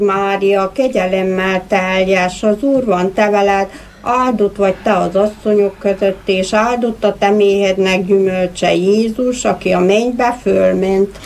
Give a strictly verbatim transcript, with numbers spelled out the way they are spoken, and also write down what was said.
Mária, kegyelemmel teljes, az Úr van te veled, áldott vagy te az asszonyok között, és áldott a te méhednek gyümölcse Jézus, aki a mennybe fölment.